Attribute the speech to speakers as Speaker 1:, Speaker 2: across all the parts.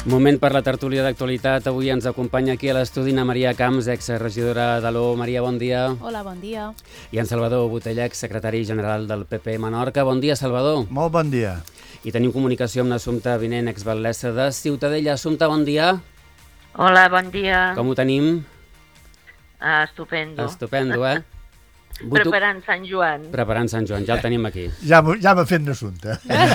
Speaker 1: Moment per la tertúlia d'actualitat. Avui ens acompanya aquí a l'estudi na Maria Camps, exregidora de l'O. Maria, bon dia.
Speaker 2: Hola, bon dia.
Speaker 1: I en Salvador Botella, secretari general del PP Menorca. Bon dia, Salvador.
Speaker 3: Molt bon dia.
Speaker 1: I tenim comunicació amb l'Assumpta Vinent, exbatlessa de Ciutadella. Assumpta, bon dia.
Speaker 4: Hola, bon dia.
Speaker 1: Com ho tenim?
Speaker 4: Estupendo.
Speaker 1: Estupendo, eh?
Speaker 4: Preparant Sant Joan.
Speaker 1: Preparant Sant Joan, ja el tenim aquí.
Speaker 3: Ja m'ha fet l'assumpte.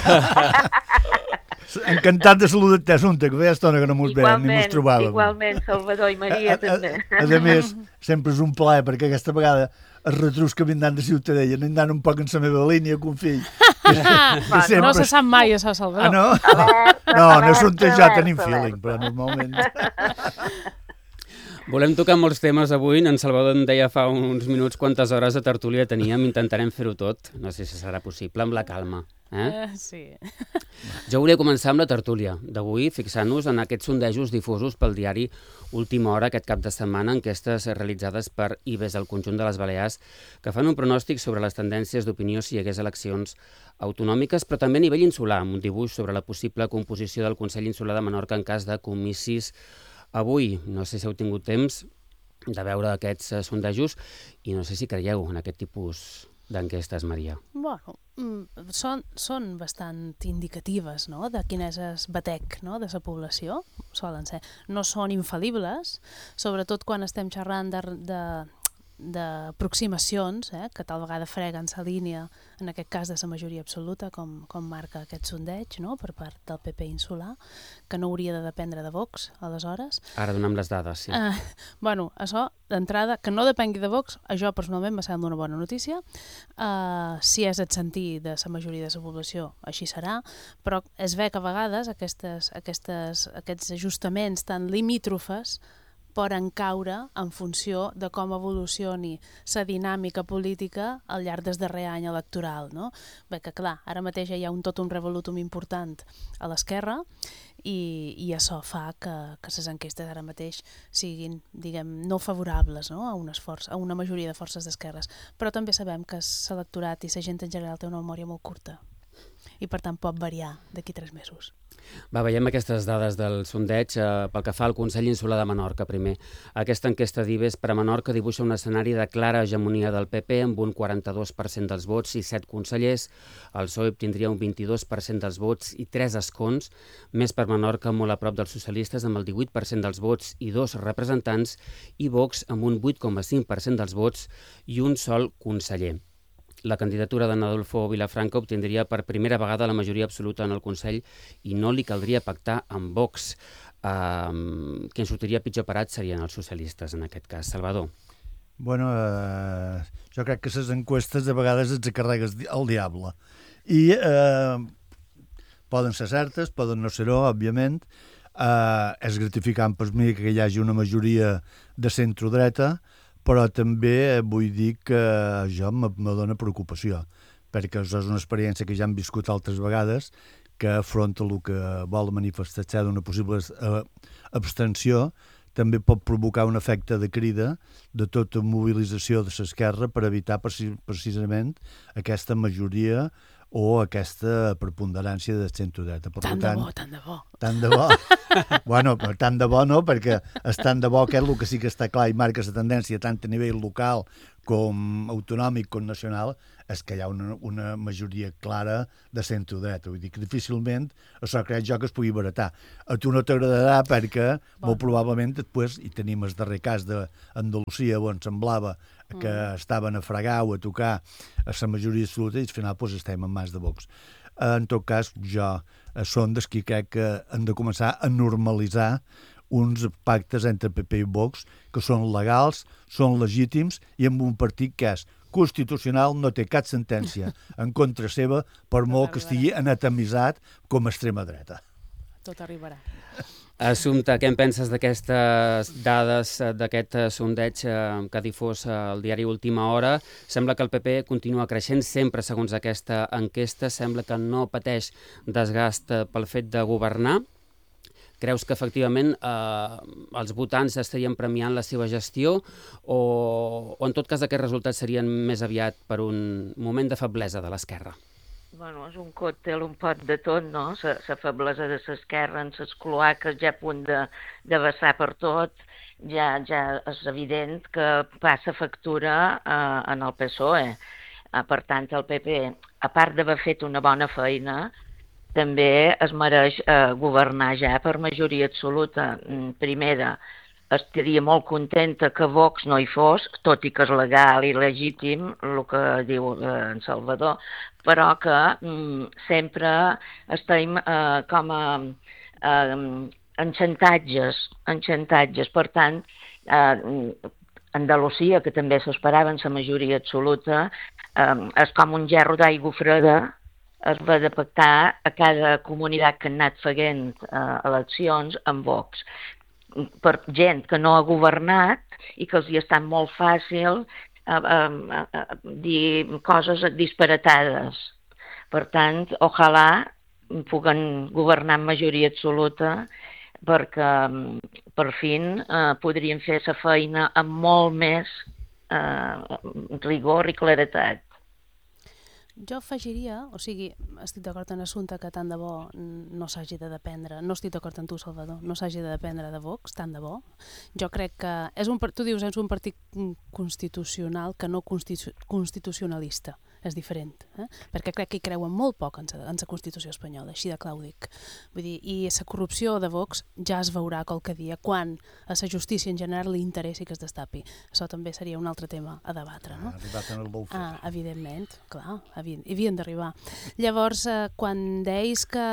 Speaker 3: Encantat de saludar-te, Assumpta, que feia estona que no mos veiem ni mos trobàvem.
Speaker 4: Igualment, Salvador i Maria també.
Speaker 3: A més, sempre és un plaer, perquè aquesta vegada els retrus que vindran de Ciutadella aniran un poc en la meva línia, confill.
Speaker 2: Sempre... No se sap mai, això, Salvador.
Speaker 3: No, Assumpta ja tenim feeling, però normalment...
Speaker 1: Volem tocar molts temes avui. En Salvador em deia fa uns minuts quantes hores de tertúlia teníem. Intentarem fer-ho tot. No sé si serà possible, amb la calma.
Speaker 2: Sí.
Speaker 1: Jo volia començar amb la tertúlia d'avui, fixant-nos en aquests sondejos difosos pel diari Última Hora aquest cap de setmana, enquestes realitzades per IBES al conjunt de les Balears, que fan un pronòstic sobre les tendències d'opinió si hi hagués eleccions autonòmiques, però també a nivell insular, amb un dibuix sobre la possible composició del Consell Insular de Menorca en cas de comicis avui. No sé si heu tingut temps de veure aquests sondejos i no sé si creieu en aquest tipus d'enquestes, Maria.
Speaker 2: Bueno, són bastant indicatives, no?, de quin és el batec, no?, de la població, solen ser. No són infal·libles, sobretot quan estem xerrant d'aproximacions, que tal vegada freguen la línia, en aquest cas de la majoria absoluta, com marca aquest sondeig, no?, per part del PP insular, que no hauria de dependre de Vox, aleshores.
Speaker 1: Ara donem les dades, sí.
Speaker 2: Bueno, això, d'entrada, que no depengui de Vox, a jo personalment me sembla una bona notícia. Si és el sentir de la majoria de la població, així serà, però es ve que a vegades aquests ajustaments tan limítrofes poden caure en funció de com evolucioni la dinàmica política al llarg del darrer any electoral, no? Bé, que clar, ara mateix hi ha tot un revolutum important a l'esquerra i això fa que les enquestes ara mateix siguin, diguem, no favorables, no?, a una majoria de forces d'esquerres. Però també sabem que l'electorat i la gent en general té una memòria molt curta i per tant pot variar d'aquí 3 mesos.
Speaker 1: Va, veiem aquestes dades del sondeig pel que fa al Consell Insular de Menorca primer. Aquesta enquesta d'IBES per a Menorca dibuixa un escenari de clara hegemonia del PP amb un 42% dels vots i 7 consellers. El PSOE obtindria un 22% dels vots i 3 escons, més per Menorca molt a prop dels socialistes amb el 18% dels vots i 2 representants i Vox amb un 8,5% dels vots i un sol conseller. La candidatura d'en Adolfo Vilafranca obtindria per primera vegada la majoria absoluta en el Consell i no li caldria pactar amb Vox. Qui en sortiria pitjor parat serien els socialistes, en aquest cas. Salvador.
Speaker 3: Bueno, jo crec que les enquestes de vegades ens carregues el diable. I poden ser certes, poden no ser-ho, òbviament. És gratificant per mi que hi hagi una majoria de centre-dreta, però també vull dir que això me dona preocupació, perquè és una experiència que ja hem viscut altres vegades, que afronta el que vol manifestar d'una possible abstenció, també pot provocar un efecte de crida de tota mobilització de l'esquerra per evitar precisament aquesta majoria o aquesta preponderància de centre-dreta.
Speaker 2: Tant de bo.
Speaker 3: Tant de bo. Bueno, però tant de bo no, perquè és tant de bo que és el que sí que està clar i marca la tendència tant a nivell local com autonòmic com nacional, és que hi ha una majoria clara de centre-dreta. Vull dir que difícilment això crec jo que es pugui baratar. A tu no t'agradarà perquè molt probablement després, i tenim el darrer cas d'Andalusia on semblava que estaven a fregar o a tocar a la majoria absoluta i al final estem en mans de Vox. En tot cas, jo són dels que crec que han de començar a normalitzar uns pactes entre PP i Vox que són legals, són legítims i amb un partit que és constitucional, no té cap sentència en contra seva, per molt que estigui anatomitzat com a extrema dreta.
Speaker 2: Tot arribarà.
Speaker 1: Assumpta, què en penses d'aquestes dades, d'aquest sondeig que ha difós el diari Última Hora? Sembla que el PP continua creixent sempre segons aquesta enquesta, sembla que no pateix desgast pel fet de governar. Creus que efectivament els votants estarien premiant la seva gestió o en tot cas aquests resultats serien més aviat per un moment de feblesa de l'esquerra?
Speaker 4: Bueno, és un còctel, un pot de tot, no? La feblesa de l'esquerra en les cloaques ja a punt de vessar per tot, ja és evident que passa factura en el PSOE. Per tant, el PP, a part d'haver fet una bona feina, també es mereix governar ja per majoria absoluta. Primera, estaria molt contenta que Vox no hi fos, tot i que és legal i legítim, el que diu en Salvador, però que sempre estem com a en xantatges. Per tant, Andalusia, que també s'esperava en la majoria absoluta, és com un gerro d'aigua freda. Es va de pactar a cada comunitat que han anat fent eleccions amb Vox, per gent que no ha governat i que els hi ha estat molt fàcil dir coses disparatades. Per tant, ojalà puguen governar amb majoria absoluta, perquè per fi podrien fer la feina amb molt més rigor i claretat.
Speaker 2: Jo afegiria, o sigui, estic d'acord en l'assumpte que tant de bo no s'hagi de dependre, no estic d'acord amb tu, Salvador, no s'hagi de dependre de Vox, tant de bo. Jo crec que, tu dius, és un partit constitucional que no constitucionalista, és diferent, perquè crec que hi creuen molt poc en la Constitució espanyola, així de clar ho dic. Vull dir, i la corrupció de Vox ja es veurà qualque dia, quan a la justícia en general li interessi que es destapi. Això també seria un altre tema a debatre, no? Evidentment, clar, havien d'arribar. Llavors, quan deis que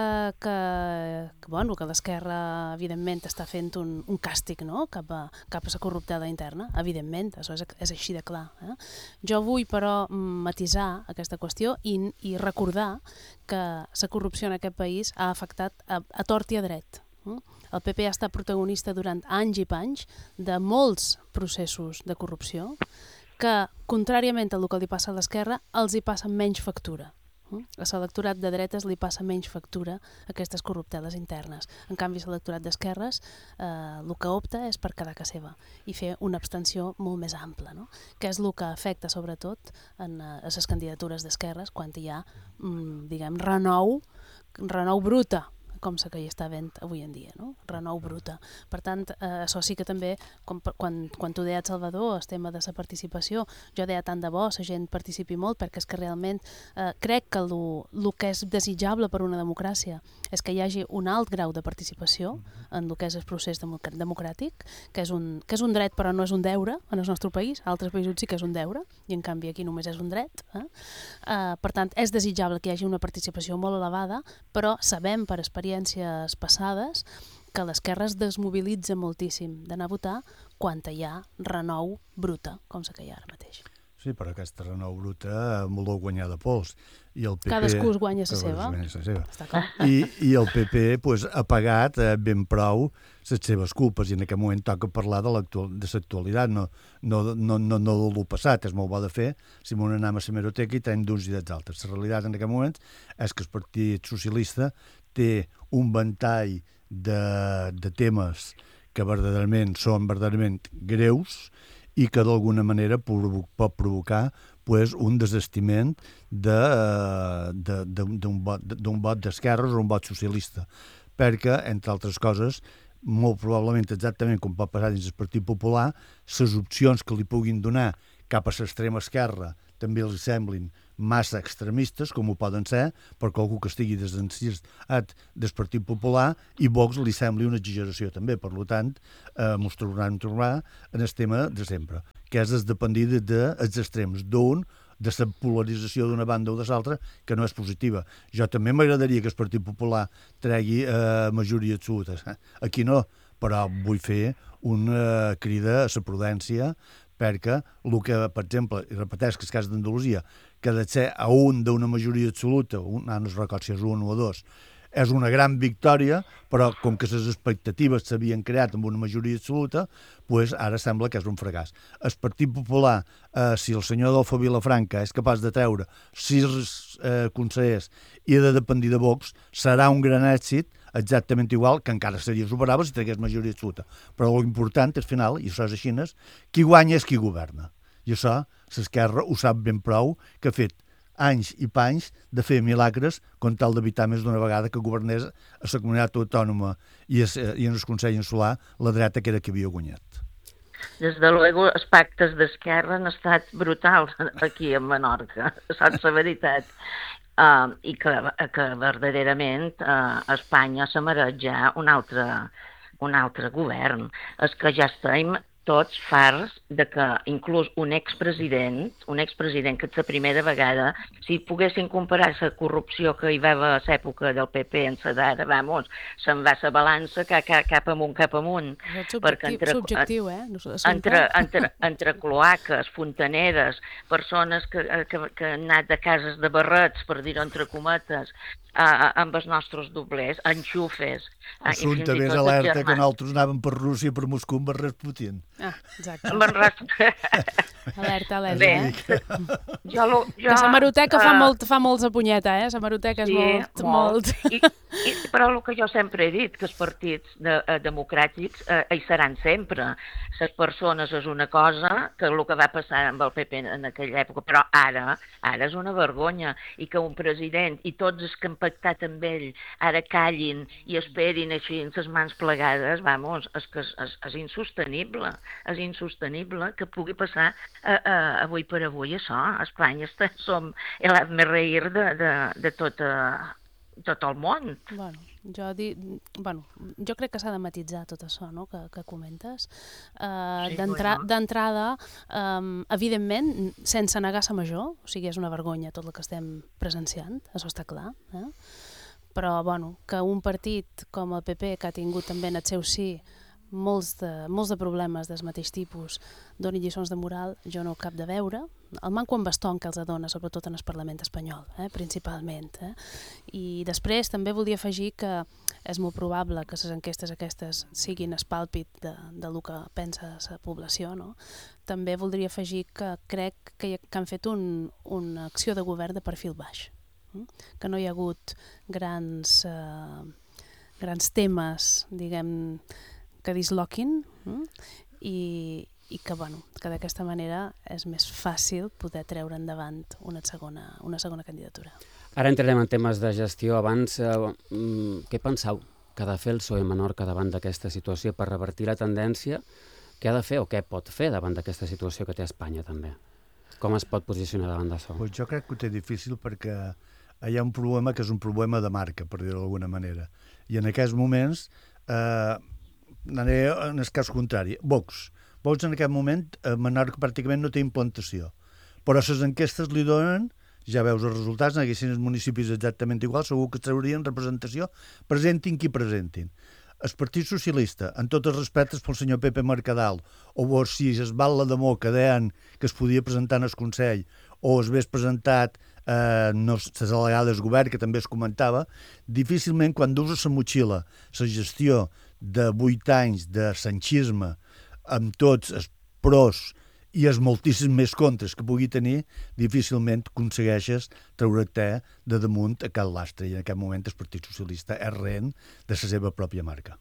Speaker 2: l'esquerra, evidentment, està fent un càstig, no?, cap a la corruptada interna, evidentment, això és així de clar. Jo vull, però, matisar aquesta qüestió i recordar que la corrupció en aquest país ha afectat a tort i a dret. El PP ha estat protagonista durant anys i panys de molts processos de corrupció que, contràriament al que li passa a l'esquerra, els hi passa menys factura. A l'electorat de dretes li passa menys factura aquestes corrupteles internes. En canvi, l'electorat d'esquerres el que opta és per quedar a casa seva i fer una abstenció molt més ampla, no? Que és el que afecta sobretot a les candidatures d'esquerres quan hi ha, diguem, renou bruta, com la que hi està havent avui en dia, no? Renou bruta. Per tant, això sí que també, quan tu deies, Salvador, el tema de la participació, jo deia tant de bo la gent participi molt, perquè és que realment crec que el que és desitjable per una democràcia és que hi hagi un alt grau de participació en el que és el procés democràtic, que és un dret però no és un deure en el nostre país. A altres països sí que és un deure i en canvi aquí només és un dret. Per tant, és desitjable que hi hagi una participació molt elevada, però sabem per experiències passades que l'esquerra es desmobilitza moltíssim d'anar a votar quan hi ha renou bruta, com la que hi ha ara mateix.
Speaker 3: Sí, però aquesta renou bruta voleu guanyar de pols. I el PP,
Speaker 2: cadascú es guanya la seva. Està clar.
Speaker 3: I el PP ha pagat ben prou les seves culpes i en aquest moment toca parlar de l'actualitat, no del passat. És molt bo de fer si m'ho anem a la hemeroteca i tenim d'uns i dels altres. La realitat en aquest moment és que el Partit Socialista té un ventall de temes que són verdaderament greus i que d'alguna manera pot provocar un desestiment d'un vot d'esquerres o un vot socialista. Perquè, entre altres coses, molt probablement, exactament com pot passar dins el Partit Popular, les opcions que li puguin donar cap a l'extrema esquerra també els semblin massa extremistes, com ho poden ser, perquè algú que estigui desenciat del Partit Popular i Vox li sembli una exageració també. Per tant, ens tornarem a trobar en el tema de sempre, que és dependir dels extrems d'un, de la polarització d'una banda o de l'altra, que no és positiva. Jo també m'agradaria que el Partit Popular tregui majoria absoluta. Aquí no, però vull fer una crida a la prudència, perquè el que, per exemple, i repeteix que el cas d'Andalusia, que de ser a un d'una majoria absoluta, no es record si és un o dos, és una gran victòria, però com que les expectatives s'havien creat amb una majoria absoluta, ara sembla que és un fracàs. El Partit Popular, si el senyor Adolfo Vilafranca és capaç de treure 6 consellers i de dependir de Vox, serà un gran èxit, exactament igual, que encara seria superable si tragués majoria absoluta. Però l'important és, al final, i això és així, qui guanya és qui governa. I això, l'esquerra ho sap ben prou, que ha fet anys i panys de fer milagres con tal d'evitar més d'una vegada que governés a la comunitat autònoma i en el Consell Insular la dreta que era que havia guanyat.
Speaker 4: Des de luego, els pactes d'esquerra han estat brutals aquí a Menorca, saps la veritat. I que verdaderament Espanya se mereix ja un altre govern. És que ja estem tots farts de que inclús un expresident que és la primera vegada, si poguessin comparar la corrupció que hi va haver a l'època del PP en la d'ara, vamos, se'n va la balança cap amunt.
Speaker 2: Subjectiu,
Speaker 4: Entre cloaques, fontaneres, persones que han anat de cases de barrets, per dir-ho entre cometes, amb els nostres doblers, enxufes.
Speaker 3: Assumpte, més alerta que nosaltres anàvem per Rússia, per Moscou, amb Rasputin.
Speaker 2: Exacte. Alerta,
Speaker 4: Bé,
Speaker 2: que la Maroteca fa molts a punyeta, La Maroteca és molt.
Speaker 4: Però el que jo sempre he dit, que els partits democràtics hi seran sempre. Les persones és una cosa, que el que va passar amb el PP en aquella època, però ara és una vergonya, i que un president i tots els que han pactat amb ell ara callin i esperin així amb les mans plegades, vamos, és insostenible. És insostenible que pugui passar avui per avui això. A Espanya som l'hazme reír de tot el món.
Speaker 2: Jo crec que s'ha de matisar tot això, no?, que comentes. D'entrada, evidentment, sense negar la major, o sigui, és una vergonya tot el que estem presenciant, això està clar, però, que un partit com el PP, que ha tingut també en el seu si molts de problemes del mateix tipus, doni lliçons de moral, jo no ho cap de veure. El manco en baston que els adona, sobretot en el Parlament espanyol, principalment. I després també volia afegir que és molt probable que les enquestes aquestes siguin el pàlpit del que pensa la població, no? També voldria afegir que crec que han fet una acció de govern de perfil baix, que no hi ha hagut grans temes, diguem, que disloquin, i que d'aquesta manera és més fàcil poder treure endavant una segona candidatura.
Speaker 1: Ara entrarem en temes de gestió. Abans, què penseu que ha de fer el PSOE Menorca davant d'aquesta situació per revertir la tendència? Què ha de fer o què pot fer davant d'aquesta situació que té Espanya també? Com es pot posicionar davant d'això?
Speaker 3: Pues jo crec que ho té difícil perquè hi ha un problema que és un problema de marca, per dir-ho d'alguna manera. I en aquests moments anaré en el cas contrari. Vox en aquest moment a Menorca pràcticament no té implantació, però les enquestes li donen, ja veus els resultats, en aquests municipis exactament igual, segur que traurien representació, presentin qui presentin. El Partit Socialista, en tots els respectes pel senyor Pepe Mercadal, o si es val la demor que deien que es podia presentar en el Consell, o es hagués presentat les delegades govern, que també es comentava, difícilment quan dus a la motxilla la gestió de 8 anys de sanchisme, amb tots els pros i els moltíssims més contres que pugui tenir, difícilment aconsegueixes treure-te de damunt a cal lastre, i en aquest moment el Partit Socialista és rehén de la seva pròpia marca.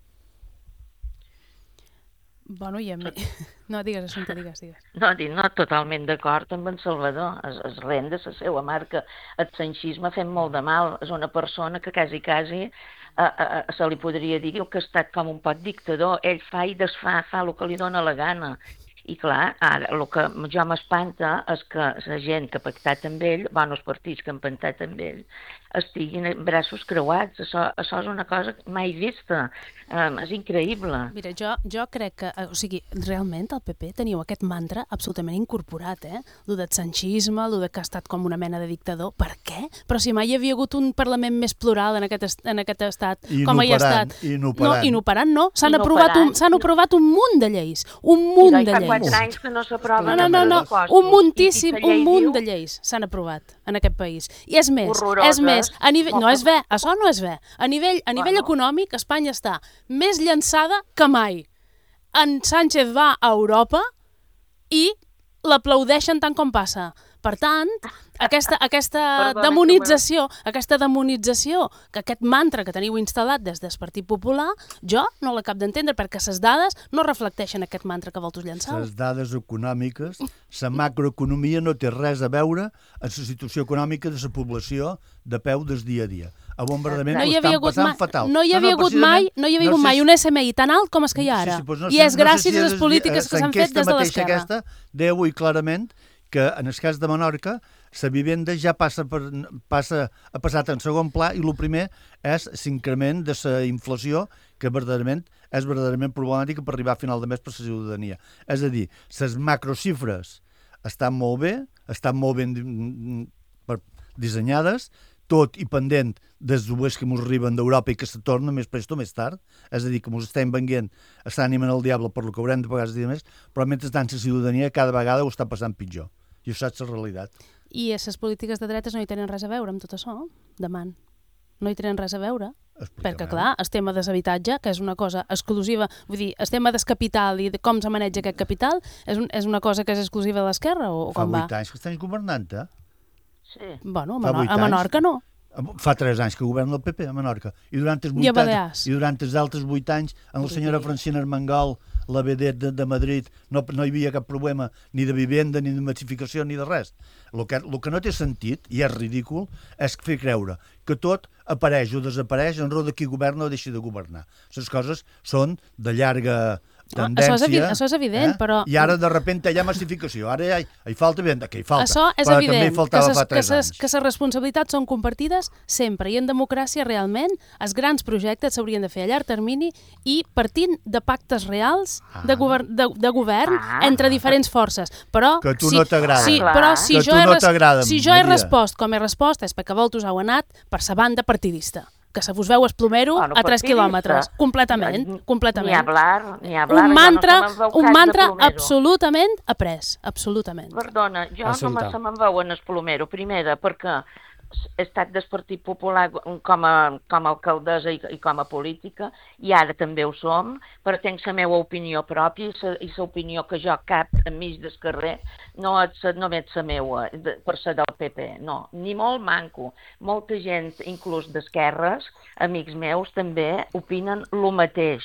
Speaker 2: I a mi... No, digues, Assumpta, digues.
Speaker 4: No, totalment d'acord amb en Salvador. Es rehén de la seva marca. El sanchisme ha fet molt de mal. És una persona que quasi se li podria dir que ha estat com un poc dictador. Ell fa i desfà, fa el que li dona la gana. I clar, ara, el que jo m'espanta és que la gent que ha pactat amb ell, els partits que han pactat amb ell, estiguin en braços creuats. Això és una cosa mai vista. És increïble.
Speaker 2: Mira, jo crec que, o sigui, realment el PP teniu aquest mantra absolutament incorporat, Lo del sanchisme, lo de que ha estat com una mena de dictador. Per què? Però si mai hi havia hagut un Parlament més plural en aquest estat, com hi ha estat.
Speaker 3: I no
Speaker 2: parant, no. S'han aprovat un munt de lleis. Un munt de lleis.
Speaker 4: 4 anys que no s'aproven.
Speaker 2: No. Un munt de lleis s'han aprovat en aquest país. I és més, a nivell... No és bé, això no és bé. A nivell econòmic, Espanya està més llançada que mai. En Sánchez va a Europa i l'aplaudeixen tant com passa. Per tant, aquesta demonització, que aquest mantra que teniu instal·lat des del Partit Popular, jo no l'acabo d'entendre, perquè les dades no reflecteixen aquest mantra que vosaltres llançau.
Speaker 3: Les dades econòmiques, la macroeconomia no té res a veure amb la situació econòmica de la població de peu des dia a dia. A Bombardament ho estan passant fatal.
Speaker 2: No hi havia hagut mai un SMI tan alt com el que hi ha ara. I és gràcies a les polítiques que s'han fet des de l'esquerra.
Speaker 3: Aquesta deia avui clarament que en el cas de Menorca la vivenda ja ha passat en segon pla i el primer és l'increment de la inflació que és verdaderament problemàtica per arribar a final de mes per la ciutadania. És a dir, les macrocifres estan molt ben dissenyades, tot i pendent dels dues que ens arriben d'Europa i que se tornen més prest o més tard, és a dir, que ens estem venguent a l'ànima del diable per lo que haurem de pagar els dies més, però mentrestant la ciutadania cada vegada ho està passant pitjor. I això és la realitat.
Speaker 2: I les polítiques de dretes no hi tenen res a veure amb tot això, demant. No hi tenen res a veure. Perquè, clar, el tema de l'habitatge, que és una cosa exclusiva, vull dir, el tema del capital i de com se maneja aquest capital, és una cosa que és exclusiva de l'esquerra o com va?
Speaker 3: Fa 8 anys que estem governant, eh?
Speaker 4: Sí.
Speaker 2: Bueno, a Menorca no.
Speaker 3: Fa 3 anys que governa el PP a Menorca. I durant els altres 8 anys, amb la senyora Francina Armengol, la vedet de Madrid, no hi havia cap problema ni de vivenda, ni de massificació, ni de res. El que no té sentit, i és ridícul, és fer creure que tot apareix o desapareix en raó de qui governa o deixi de governar. Les coses són de llarga tendència.
Speaker 2: Això és evident, però...
Speaker 3: I ara, de sobte, hi ha massificació. Ara hi falta vivenda, que hi falta.
Speaker 2: Això és
Speaker 3: però
Speaker 2: evident,
Speaker 3: també faltava fa 3 anys.
Speaker 2: que les responsabilitats són compartides sempre, i en democràcia, realment, els grans projectes s'haurien de fer a llarg termini i partint de pactes reals de govern entre diferents forces. Però,
Speaker 3: que a tu no t'agrada.
Speaker 2: Sí, però si jo he respost com he respost és perquè vosaltres heu anat per la banda partidista, que se vos veu el plomero a 3 quilòmetres. Completament.
Speaker 4: Ni hablar.
Speaker 2: Un mantra absolutament après. Absolutament.
Speaker 4: Perdona, jo no se me'n veu en el plomero. Primera, perquè he estat del Partit Popular com a alcaldessa i com a política, i ara també ho som, però tenc la meva opinió pròpia i l'opinió que jo cap enmig del carrer no és la meva, per ser del PP, no, ni molt manco. Molta gent, inclús d'esquerres, amics meus, també opinen el mateix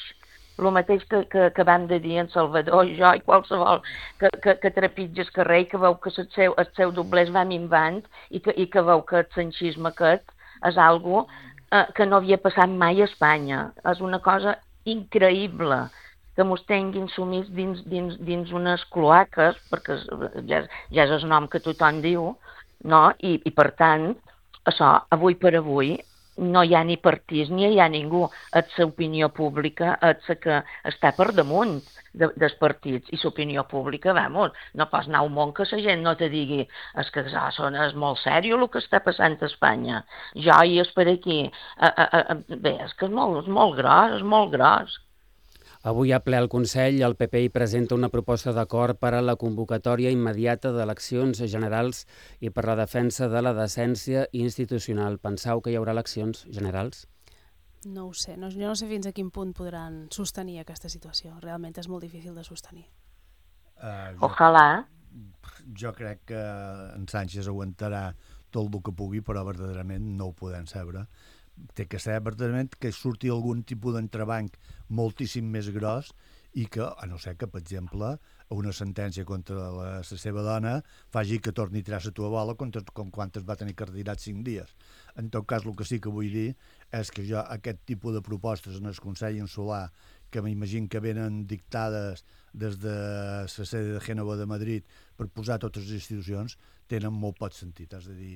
Speaker 4: que vam de dir en Salvador, jo i qualsevol que trepitja el carrer i que veu que el seu doblers va minvant i que veu que el sanxisme aquest és algo que no havia passat mai a Espanya. És una cosa increïble que mos tinguin sumits dins unes cloaques, perquè ja és el nom que tothom diu, no? I per tant, això, avui per avui, no hi ha ni partits ni hi ha ningú. És l'opinió pública, és la que està per damunt dels partits. I l'opinió pública, vamos, no pots anar a un món que la gent no te digui és que és molt seriós el que està passant a Espanya. Jo hi és per aquí. Bé, és que és molt gros.
Speaker 1: Avui a ple al Consell el PP hi presenta una proposta d'acord per a la convocatòria immediata d'eleccions generals i per la defensa de la decència institucional. Penseu que hi haurà eleccions generals?
Speaker 2: No ho sé. Jo no sé fins a quin punt podran sostenir aquesta situació. Realment és molt difícil de sostenir.
Speaker 4: Ojalà.
Speaker 3: Jo crec que en Sánchez aguantarà tot el que pugui, però verdaderament no ho podem saber. Té que ser verdaderament que surti algun tipus d'entrebanc moltíssim més gros i que, a no ser que, per exemple, una sentència contra la seva dona faci que torni a tirar la tua bola com quan es va tenir que retirar 5 dies. En tot cas, el que sí que vull dir és que jo aquest tipus de propostes en el Consell Insular, que m'imagino que venen dictades des de la sede de Génova de Madrid per posar totes les institucions, tenen molt poc sentit. És a dir,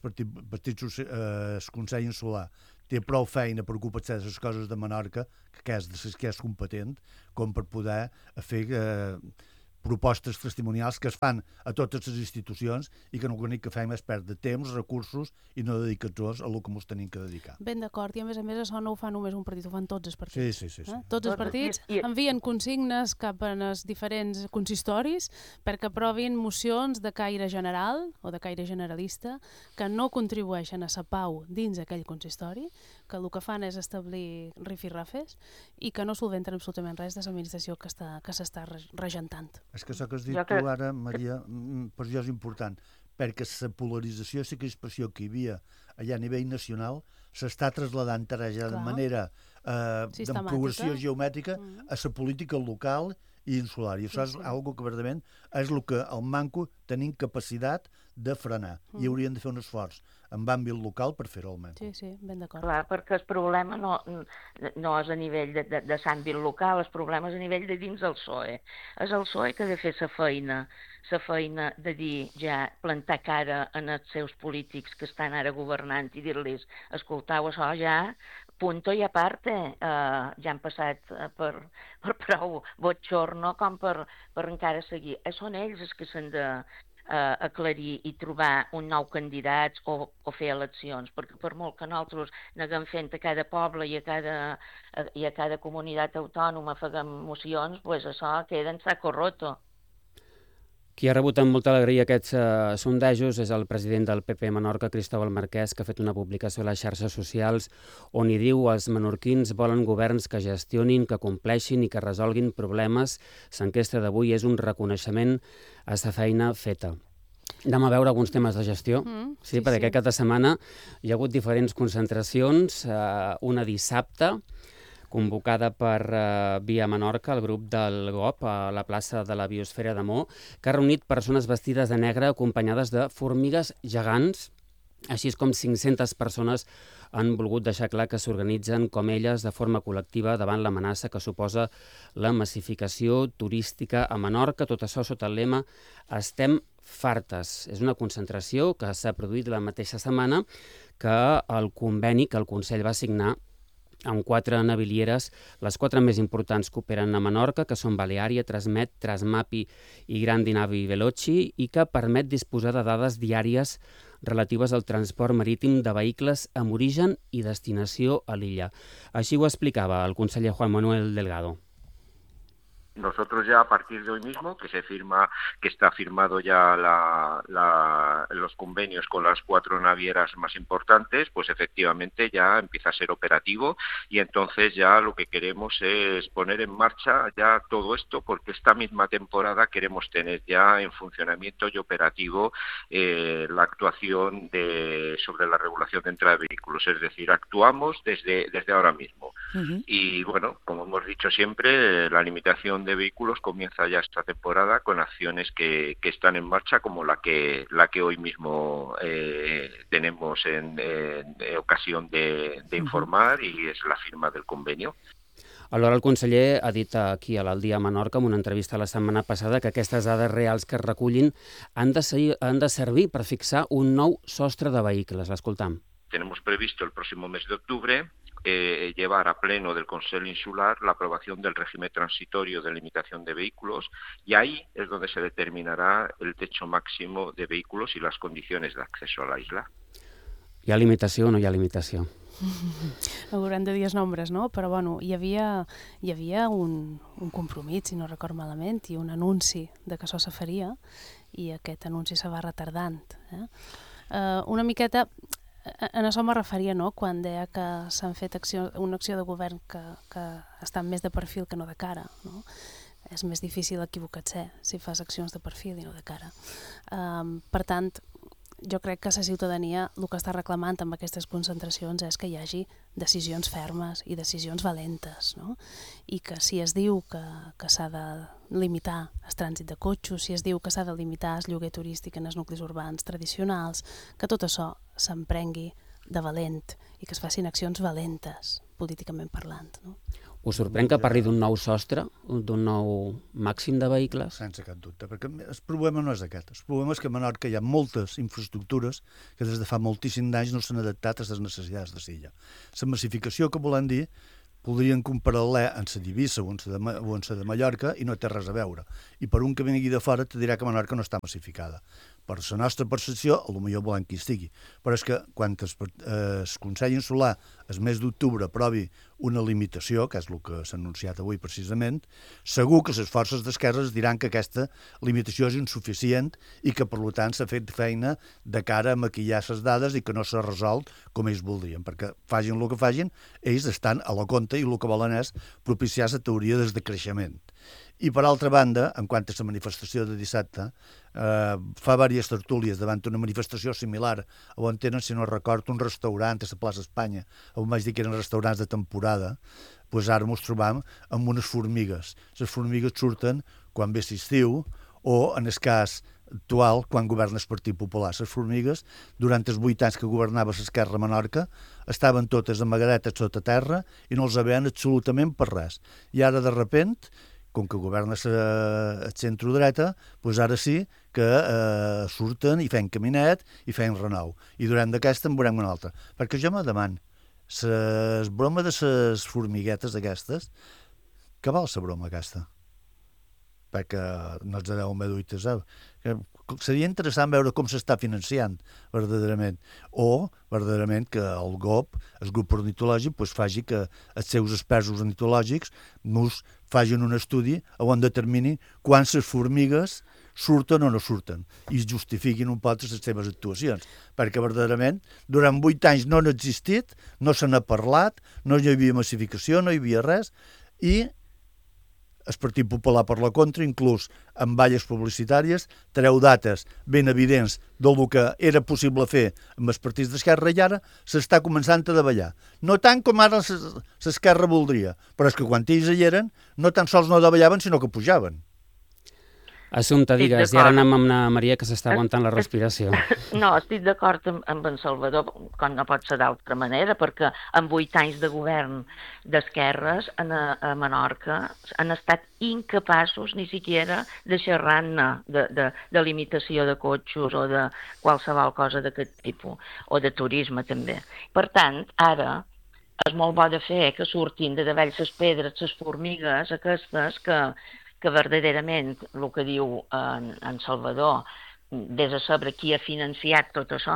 Speaker 3: el Consell Insular té prou feina per ocupar-se de les coses de Menorca, que és competent, com per poder fer propostes testimonials que es fan a totes les institucions i que l'únic que fem és perdre temps, recursos i no dedicar-los a el que ens tenim que dedicar.
Speaker 2: Ben d'acord, i a més això no ho fa només un partit, ho fan tots els partits.
Speaker 3: Sí.
Speaker 2: Tots els partits envien consignes cap als diferents consistoris perquè aprovin mocions de caire general o de caire generalista que no contribueixen a la pau dins aquell consistori, que el que fan és establir rifirrafes i que no solventen absolutament res de l'administració que s'està regentant.
Speaker 3: És que això que has dit tu ara, Maria, per jo és important, perquè la polarització i la crispació que hi havia allà a nivell nacional s'està traslladant ara ja de manera de progressió geomètrica a la política local i insular. I això és algo que verdament és el que el manco tenim capacitat de frenar. I haurien de fer un esforç en àmbit local per fer-ho al manco.
Speaker 2: Sí, ben d'acord.
Speaker 4: Clar, perquè el problema no és a nivell de l'àmbit local, el problema és a nivell de dins del PSOE. És el PSOE que ha de fer la feina de dir, ja plantar cara en els seus polítics que estan ara governant i dir-los, escoltau, això ja, punto i a parte, ja han passat per prou botxorno com per encara seguir. Són ells els que s'han d'aclarir i trobar un nou candidat o fer eleccions, perquè per molt que nosaltres anem fent a cada poble i a cada comunitat autònoma fem mocions, pues això queda en saco roto.
Speaker 1: Qui ha rebut amb molta alegria aquests sondejos és el president del PP Menorca, Cristóbal Marquès, que ha fet una publicació a les xarxes socials on hi diu: els menorquins volen governs que gestionin, que compleixin i que resolguin problemes. L'enquesta d'avui és un reconeixement a la feina feta. Anem a veure alguns temes de gestió. Sí, perquè aquest cap de setmana hi ha hagut diferents concentracions, una dissabte, convocada per Via Menorca, el grup del GOP, a la plaça de la Biosfera de Mo, que ha reunit persones vestides de negre acompanyades de formigues gegants, així com 500 persones han volgut deixar clar que s'organitzen com elles de forma col·lectiva davant l'amenaça que suposa la massificació turística a Menorca. Tot això sota el lema Estem fartes. És una concentració que s'ha produït la mateixa setmana que el conveni que el Consell va signar amb 4 navilieres, les 4 més importants que operen a Menorca, que són Baleària, Transmet, Transmapi i Grandi Navi Veloci, i que permet disposar de dades diàries relatives al transport marítim de vehicles amb origen i destinació a l'illa. Així ho explicava el conseller Juan Manuel Delgado.
Speaker 5: Nosotros ya a partir de hoy mismo, que está firmado ya los convenios con las 4 navieras más importantes, pues efectivamente ya empieza a ser operativo y entonces ya lo que queremos es poner en marcha ya todo esto, porque esta misma temporada queremos tener ya en funcionamiento y operativo la actuación sobre la regulación de entrada de vehículos, es decir, actuamos desde ahora mismo. Y bueno, como hemos dicho siempre, la limitación de vehículos comienza ya esta temporada con acciones que están en marcha, como la que hoy mismo tenemos en ocasión de informar, y es la firma del convenio.
Speaker 1: Alhora, el conseller ha dit aquí a l'Al Dia Menorca, en una entrevista la setmana passada, que aquestes dades reals que es recullin han de servir per fixar un nou sostre de vehicles. L'escoltam.
Speaker 5: Tenemos previsto el próximo mes de octubre llevar a pleno del Consell Insular la aprobación del régimen transitorio de limitación de vehículos, y ahí es donde se determinará el techo máximo de vehículos y las condiciones de acceso a la isla.
Speaker 1: Hi ha limitació o no hi ha limitació?
Speaker 2: Haurem de dir els nombres, no? Però bueno, hi havia un compromís, si no record malament, i un anunci de que això se faria, i aquest anunci se va retardant. Una miqueta... En això me referia, no?, quan deia que s'han fet una acció de govern que està més de perfil que no de cara, no? És més difícil equivocar-se si fas accions de perfil i no de cara. Per tant, jo crec que la ciutadania el que està reclamant amb aquestes concentracions és que hi hagi decisions fermes i decisions valentes, no? I que si es diu que s'ha de limitar el trànsit de cotxos, si es diu que s'ha de limitar el lloguer turístic en els nuclis urbans tradicionals, que tot això s'emprengui de valent i que es facin accions valentes, políticament parlant, no?
Speaker 1: Us sorprèn que parli d'un nou sostre, d'un nou màxim de vehicles?
Speaker 3: Sense cap dubte, perquè el problema no és aquest. El problema és que a Menorca hi ha moltes infraestructures que des de fa moltíssims anys no s'han adaptat a les necessitats de l'illa. La massificació que volen dir podrien comparar-la en la d'Eivissa o en la de Mallorca i no té res a veure. I per un que vingui de fora te dirà que Menorca no està massificada. Per la nostra percepció, potser volem que hi estigui. Però és que quan el Consell Insular, el mes d'octubre, aprovi una limitació, que és el que s'ha anunciat avui precisament, segur que les forces d'esquerres diran que aquesta limitació és insuficient i que, per tant, s'ha fet feina de cara a maquillar les dades i que no s'ha resolt com ells voldrien, perquè facin el que facin, ells estan a la compte i el que volen és propiciar la teoria del decreixement. I, per altra banda, en quant a la manifestació de dissabte, fa diverses tertúlies davant una manifestació similar on tenen, si no record, un restaurant a la plaça Espanya, on vaig dir que eren restaurants de temporada. Doncs ara ens trobam amb unes formigues. Les formigues surten quan ve l'estiu o, en el cas actual, quan governa el Partit Popular. Les formigues, durant els 8 anys que governava l'Esquerra a Menorca, estaven totes amagadetes sota terra i no els veien absolutament per res. I ara, de repente, com que governa el centre-dreta, doncs ara sí que surten i fem caminet i fem renou. I durant d'aquesta en veurem una altra. Perquè jo me demano, la broma de les formiguetes aquestes, què val la broma aquesta? Perquè no els deu haver duit, seria interessant veure com s'està financiant verdaderament, o verdaderament que el GOP, el grup ornitològic, faci que els seus experts ornitològics nos facin un estudi on determinin quants les formigues surten o no surten i justifiquin un poc les seves actuacions, perquè verdaderament durant 8 anys no han existit, no se n'ha parlat, no hi havia massificació, no hi havia res, i el Partit Popular, per la contra, inclús en valles publicitàries, treu dates ben evidents del que era possible fer amb els partits d'esquerra i ara s'està començant a davallar. No tant com ara l'esquerra voldria, però és que quan ells hi eren, no tan sols no davallaven, sinó que pujaven.
Speaker 1: Assumpta, digues, i ara anem amb la Maria, que s'està aguantant la respiració.
Speaker 4: No, estic d'acord amb en Salvador, com no pot ser d'altra manera, perquè en 8 anys de govern d'esquerres a Menorca han estat incapaços ni siquiera de xerrar-ne de limitació de cotxos o de qualsevol cosa d'aquest tipus, o de turisme també. Per tant, ara és molt bo de fer que surtin de davall les pedres, les formigues aquestes que verdaderament, el que diu en Salvador, des de saber qui ha financiat tot això,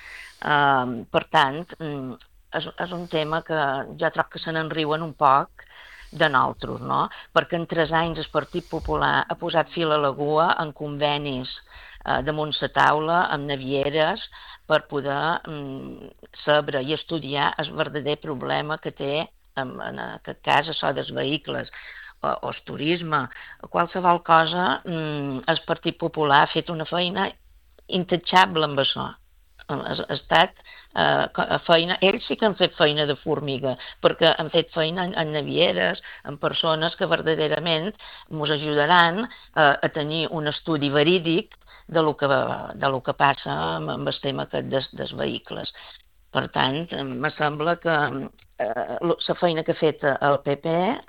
Speaker 4: per tant, és un tema que jo trobo que se n'enriuen un poc de nosaltres, no? Perquè en 3 anys el Partit Popular ha posat fil a l'aigua en convenis damunt la taula, amb navieres, per poder saber i estudiar el verdader problema que té, en aquest cas, això dels vehicles, o el turisme, qualsevol cosa, el Partit Popular ha fet una feina intachable amb això. Ha estat feina, ells sí que han fet feina de formiga, perquè han fet feina en navieres, en persones que verdaderament ens ajudaran a tenir un estudi verídic de lo que passa amb el tema dels vehicles. Per tant, me sembla que la feina que ha fet el PP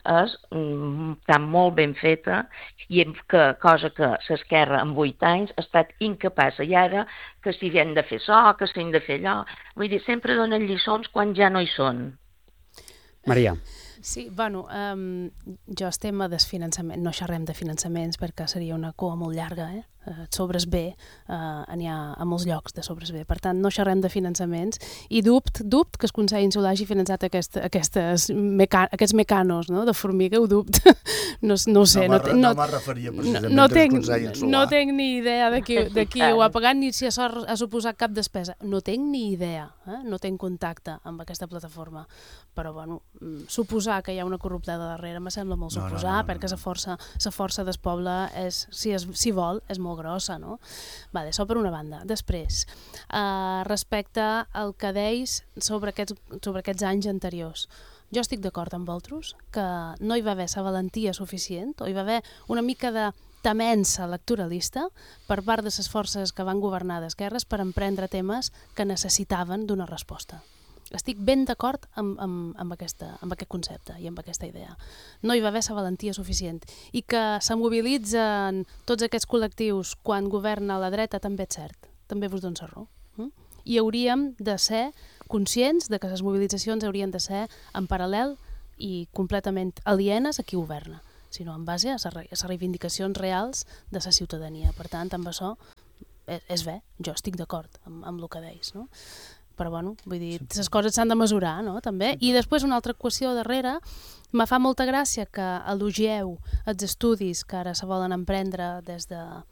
Speaker 4: està molt ben feta i cosa que l'esquerra en 8 anys ha estat incapaç. I ara que si hem de fer això, que si hem de fer allò, vull dir, sempre donen lliçons quan ja no hi són.
Speaker 1: Maria.
Speaker 2: Sí, bueno, jo el tema del finançament, no xerrem de finançaments perquè seria una cua molt llarga, sobres bé, n'hi ha a molts llocs de sobres bé, per tant no xerrem de finançaments i dubt que el Consell Insular hagi finançat aquests mecanos, no?, de formiga, ho dubt, no sé.
Speaker 3: No me referia precisament al Consell Insular.
Speaker 2: No tinc ni idea de qui ho ha pagat ni si ha suposat cap despesa, no tinc ni idea, no tinc contacte amb aquesta plataforma, però bueno, suposar que hi ha una corruptada darrere me sembla molt suposar, perquè la força del poble, si vol, és molt grossa, no? Vale, això per una banda. Després, respecte al que deis sobre aquests anys anteriors, jo estic d'acord amb vosaltres que no hi va haver la valentia suficient, o hi va haver una mica de temença electoralista per part de les forces que van governar d'esquerres per emprendre temes que necessitaven d'una resposta. Estic ben d'acord amb aquest concepte i amb aquesta idea. No hi va haver la valentia suficient. I que se mobilitzen tots aquests col·lectius quan governa la dreta també és cert. També vos dono la raó. I hauríem de ser conscients de que les mobilitzacions haurien de ser en paral·lel i completament alienes a qui governa, sinó en base a les reivindicacions reals de la ciutadania. Per tant, amb això és bé, jo estic d'acord amb el que deis, no? Però bueno, vull dir, les coses s'han de mesurar, no?, també. I després una altra qüestió darrere, me fa molta gràcia que elogieu els estudis que ara se volen emprendre des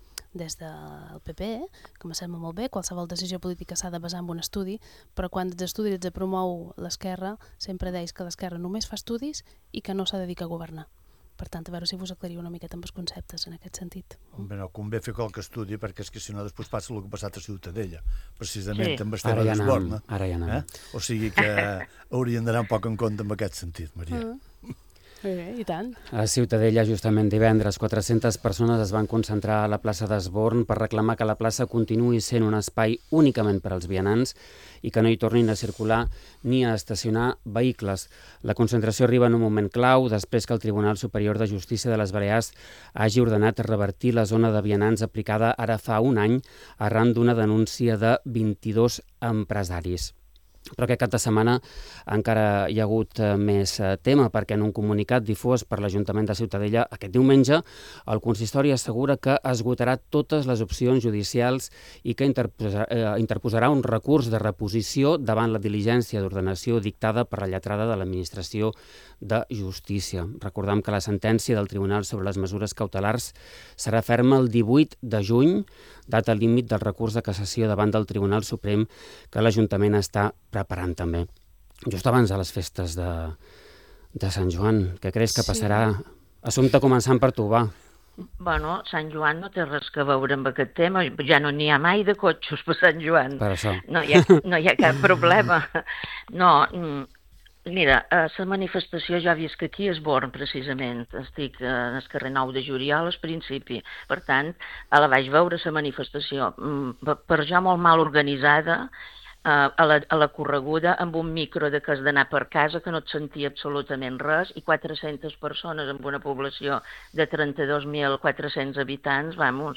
Speaker 2: del PP, que me sembla molt bé, qualsevol decisió política s'ha de basar en un estudi, però quan els estudis els promou l'esquerra, sempre deis que l'esquerra només fa estudis i que no s'ha dedica a governar. Per tant, a veure si vos aclaria una miqueta amb els conceptes en aquest sentit.
Speaker 3: Bé, no, convé fer qualque estudi, perquè és que si no després passa el que ha passat a Ciutadella, precisament
Speaker 4: Sí.
Speaker 3: amb el tema d'Esborna.
Speaker 1: Ara ja anem.
Speaker 3: O sigui que haurien d'anar un poc en compte en aquest sentit, Maria.
Speaker 2: Bé, i tant.
Speaker 1: A Ciutadella, justament divendres, 400 persones es van concentrar a la plaça d'Esborn per reclamar que la plaça continuï sent un espai únicament per als vianants i que no hi tornin a circular ni a estacionar vehicles. La concentració arriba en un moment clau després que el Tribunal Superior de Justícia de les Balears hagi ordenat revertir la zona de vianants aplicada ara fa un any arran d'una denúncia de 22 empresaris. Però aquest cap de setmana encara hi ha hagut més tema, perquè en un comunicat difós per l'Ajuntament de Ciutadella aquest diumenge, el consistori assegura que esgotarà totes les opcions judicials i que interposarà un recurs de reposició davant la diligència d'ordenació dictada per la lletrada de l'Administració de Justícia. Recordem que la sentència del Tribunal sobre les mesures cautelars serà ferma el 18 de juny, data límit del recurs de cassació davant del Tribunal Suprem que l'Ajuntament està preparant també. Just abans de les festes de Sant Joan, què creus que passarà? Assumpte començant per tu, va.
Speaker 4: Bueno, Sant Joan no té res que veure amb aquest tema, ja no n'hi ha mai de cotxos per Sant Joan.
Speaker 1: Per això.
Speaker 4: No hi ha cap problema. No, mira, la manifestació ja visc aquí a Esborn, precisament. Estic al carrer 9 de Juliol, al principi. Per tant, la vaig veure, la manifestació. Per jo molt mal organitzada, a la correguda, amb un micro de que has d'anar per casa, que no et sentia absolutament res, i 400 persones amb una població de 32.400 habitants, vamos,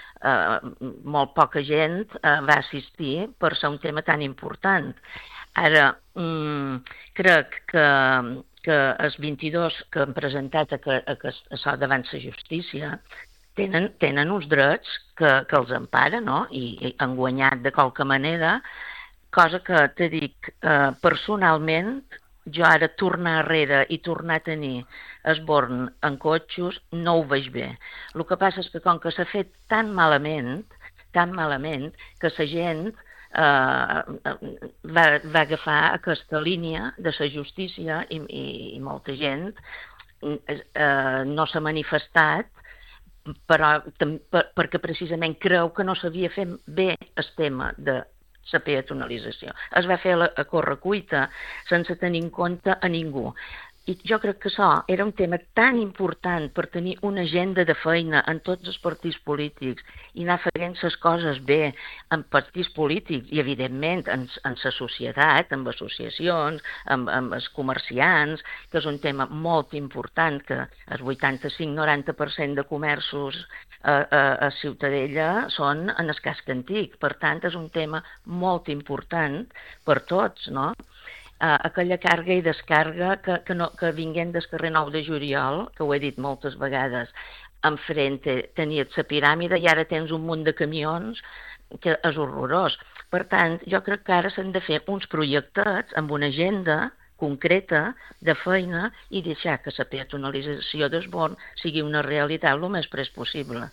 Speaker 4: molt poca gent va assistir per ser un tema tan important. Ara, crec que els 22 que han presentat això davant la justícia tenen uns drets que els emparen, no? I han guanyat de qualque manera, cosa que te dic, personalment, jo ara tornar arrere i tornar a tenir Esborn en cotxos no ho veig bé. El que passa és que com que s'ha fet tan malament, que la gent va agafar aquesta línia de la justícia i molta gent no s'ha manifestat perquè precisament creu que no s'havia fet bé el tema de la peatonalització. Es va fer a correcuita sense tenir en compte a ningú. I jo crec que això era un tema tan important per tenir una agenda de feina en tots els partits polítics i anar fent les coses bé en partits polítics i, evidentment, en la societat, amb associacions, amb els comerciants, que és un tema molt important, que el 85-90% de comerços a Ciutadella són en el casc antic. Per tant, és un tema molt important per tots, no? Aquella càrrega i descàrrega que vinguent del carrer 9 de Juliol, que ho he dit moltes vegades, enfront tenies la piràmide i ara tens un munt de camions, que és horrorós. Per tant, jo crec que ara s'han de fer uns projectets amb una agenda concreta de feina i deixar que la peatonalització d'Esborn sigui una realitat el més prest possible.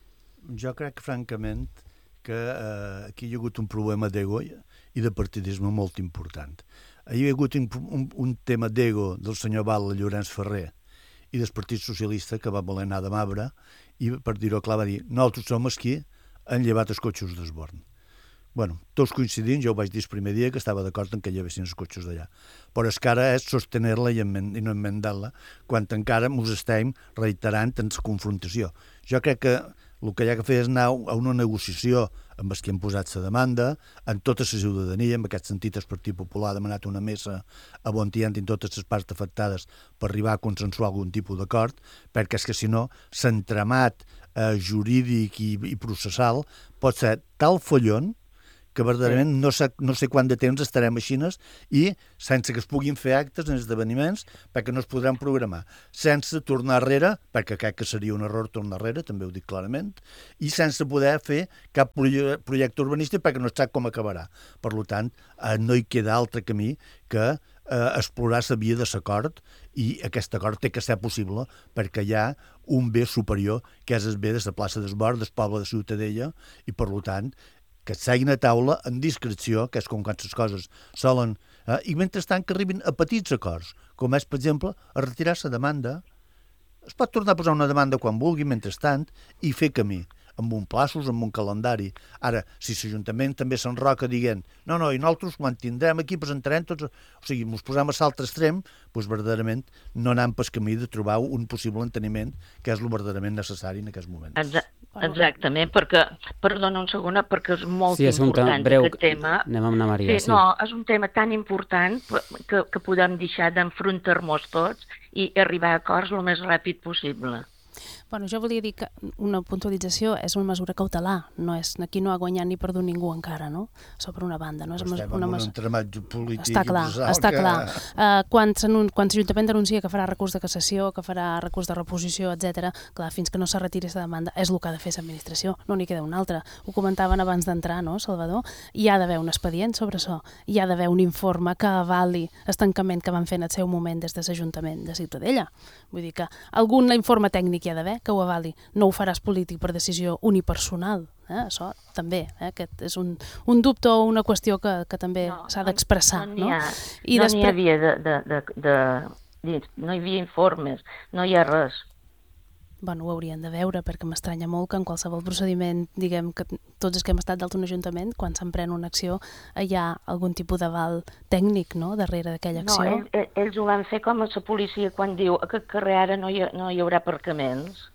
Speaker 3: Jo crec, francament, que aquí hi ha hagut un problema d'ego i de partidisme molt important. Hi ha hagut un tema d'ego del senyor Val Llorenç Ferrer i del Partit Socialista que va voler anar de Mabre i, per dir-ho clar, va dir nosaltres som els qui han llevat els cotxos d'Esborn. Bueno, tots coincidint, jo ho vaig dir el primer dia que estava d'acord en que llevessin els cotxos d'allà. Però és que ara és sostener-la i no enmendar-la, quan encara ens estem reiterant en la confrontació. Jo crec que el que hi ha que fer és anar a una negociació amb els que han posat la demanda, en tota la ciutadania. En aquest sentit, el Partit Popular ha demanat una mesa a Bontiant en totes les parts afectades per arribar a consensuar algun tipus d'acord, perquè és que si no, l'entramat jurídic i processal pot ser tal follon que verdaderament no sé quant de temps estarem així i sense que es puguin fer actes en esdeveniments perquè no es podran programar, sense tornar arrere, perquè crec que seria un error tornar arrere, també ho dic clarament, i sense poder fer cap projecte urbanístic perquè no es sap com acabarà. Per tant, no hi queda altre camí que explorar la via de l'acord, i aquest acord té que ser possible perquè hi ha un bé superior, que és el bé de la plaça d'Esborn, del poble de Ciutadella, i per tant que s'hagin a taula en discreció, que és com quan les coses solen, i mentrestant que arribin a petits acords, com és, per exemple, a retirar la demanda es pot tornar a posar una demanda quan vulgui, mentrestant, i fer camí, amb un plaços, amb un calendari. Ara, si l'Ajuntament també s'enroca dient no, i nosaltres quan tindrem aquí presentarem tots... O sigui, ens posem a l'altre extrem, doncs verdaderament no anem pel camí de trobar un possible enteniment que és el verdaderament necessari en aquest moment.
Speaker 4: Exactament, perquè, perdona un segon, perquè és molt
Speaker 1: sí,
Speaker 4: important
Speaker 1: breu,
Speaker 4: aquest tema.
Speaker 1: Anem amb Ana Maria,
Speaker 4: sí. No, és un tema tan important que podem deixar d'enfrontar-nos tots i arribar a acords el més ràpid possible.
Speaker 2: Bueno, jo volia dir que una puntualització és una mesura cautelar, aquí no ha guanyat ni perdut ningú encara, no? Això per una banda, no?
Speaker 3: Estem en un entramat polític
Speaker 2: està clar. Quan l'Ajuntament denuncia que farà recurs de cassació, que farà recurs de reposició, etc., clar, fins que no se retiri aquesta demanda és el que ha de fer l'administració, no n'hi queda una altra. Ho comentaven abans d'entrar, no, Salvador? Hi ha d'haver un expedient sobre això, hi ha d'haver un informe que avali el tancament que van fer en el seu moment des de l'Ajuntament de Ciutadella. Vull dir que algun informe tècnic hi ha d'haver que ho avali. No ho faràs polític per decisió unipersonal. Això també, aquest és un dubte o una qüestió que també s'ha d'expressar.
Speaker 4: No hi havia informes, no hi ha res.
Speaker 2: Bueno, ho haurien de veure, perquè m'estranya molt que en qualsevol procediment, diguem que tots els que hem estat dalt d'un ajuntament, quan s'emprèn una acció, hi ha algun tipus d'aval tècnic, no?, darrere d'aquella acció.
Speaker 4: No, ells ho van fer com a la policia quan diu que aquest carrer ara no hi haurà aparcaments.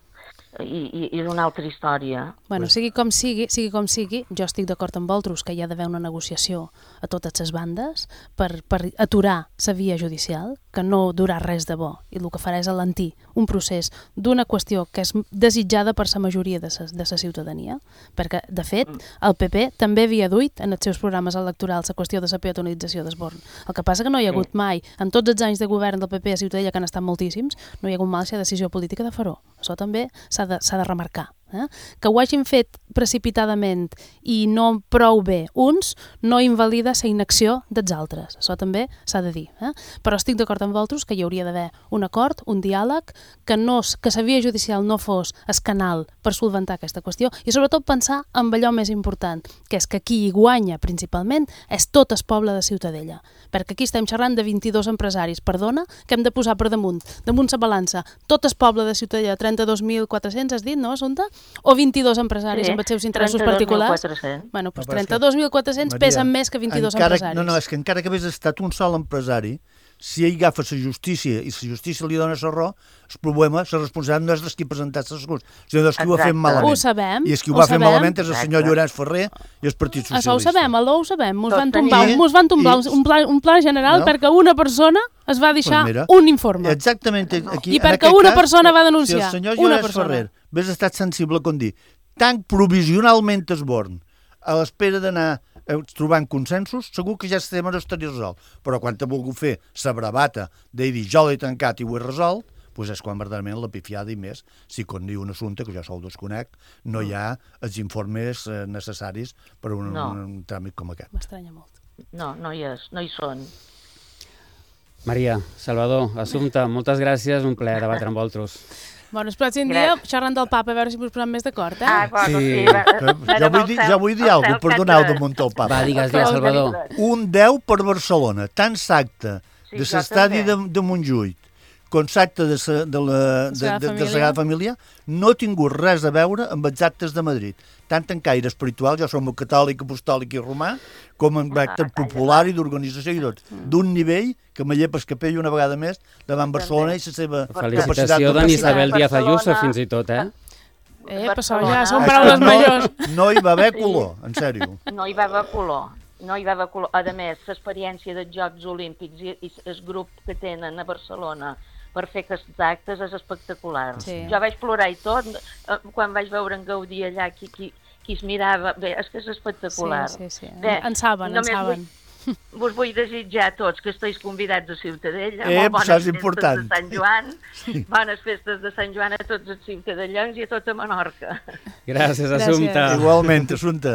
Speaker 4: I és una altra història.
Speaker 2: Bueno, sigui com sigui, jo estic d'acord amb vosaltres que hi ha d'haver una negociació a totes les bandes per aturar la via judicial, que no durà res de bo, i el que farà és alentir un procés d'una qüestió que és desitjada per la majoria de la ciutadania, perquè, de fet, el PP també havia duit en els seus programes electorals la qüestió de la peatonalització d'Esborn. El que passa que no hi ha hagut mai, en tots els anys de govern del PP a Ciutadella, que han estat moltíssims, no hi ha hagut mai la decisió política de fer-ho. Això també s'ha de remarcar. Que ho hagin fet precipitadament i no prou bé uns, no invalida la inacció dels altres. Això també s'ha de dir. Però estic d'acord amb vosaltres que hi hauria d'haver un acord, un diàleg, que la via judicial no fos el canal per solventar aquesta qüestió i sobretot pensar en allò més important, que és que qui hi guanya principalment és tot el poble de Ciutadella. Perquè aquí estem xerrant de 22 empresaris, perdona, que hem de posar per damunt la balança, tot el poble de Ciutadella, 32.400, has dit, no, Assumpta? O 22 empresaris amb els seus interessos particulars?
Speaker 4: 32.400.
Speaker 2: Bueno, doncs 32.400 pesen més que 22 empresaris.
Speaker 3: No, és que encara que hagués estat un sol empresari, si ell agafa la justícia i la justícia li dona la raó, el problema, la responsabilitat no és dels qui ha presentat les coses, sinó dels qui ho ha fet malament.
Speaker 2: Ho sabem.
Speaker 3: I els qui ho va fer malament és el senyor Llorenç Ferrer i el Partit Socialista.
Speaker 2: Això ho sabem. Mos van tombar un pla general perquè una persona es va deixar un informe.
Speaker 3: Exactament.
Speaker 2: I perquè una persona va denunciar.
Speaker 3: Si el senyor Llorenç Ferrer hagués estat sensible, com dir, tan provisionalment Esborn, a l'espera d'anar trobant consensos, segur que ja el tema no estaria resolt. Però quan ha volgut fer la bravata de dir jo l'he tancat i ho he resolt, doncs és quan verdaderament la pifiada i més, si com diu un assumpte, que jo sol desconec, no hi ha els informes necessaris per un tràmit com aquest.
Speaker 2: M'estranya molt.
Speaker 4: No hi són.
Speaker 1: Maria, Salvador, Assumpta, moltes gràcies, un plaer debatre amb vosaltres.
Speaker 2: Bueno, el pròxim dia xerrant del papa, a veure si ens posem més d'acord,
Speaker 4: Sí.
Speaker 3: Jo vull dir alguna cosa, perdoneu, damunt el papa.
Speaker 1: Va, digues, Salvador.
Speaker 3: Un 10 per Barcelona, tant s'acte de l'estadi de Montjuïc com s'acte de la Sagrada Família, no ha tingut res a veure amb els actes de Madrid. Tant en caire espiritual, jo som catòlic, apostòlic i romà, com en acte popular i d'organització i tot. D'un nivell que me llepa el capell una vegada més davant Barcelona i la seva capacitat.
Speaker 1: Felicitació d'en Isabel Díaz Ayuso, fins i tot,
Speaker 2: Però ja són paraules majors.
Speaker 3: No hi va haver color, en sèrio.
Speaker 4: No hi va haver color. A més, l'experiència dels Jocs Olímpics i el grup que tenen a Barcelona per fer aquests actes és espectacular.
Speaker 2: Sí.
Speaker 4: Jo vaig plorar i tot quan vaig veure en Gaudí allà qui es mirava. Bé, és que és espectacular.
Speaker 2: Sí. En saben.
Speaker 4: Vos vull desitjar a tots que esteu convidats a Ciutadella.
Speaker 3: Molt bones festes
Speaker 4: de Sant Joan. Bones festes de Sant Joan a tots els ciutadellans i a tota Menorca.
Speaker 1: Gràcies, Assumpta.
Speaker 3: Igualment, Assumpta.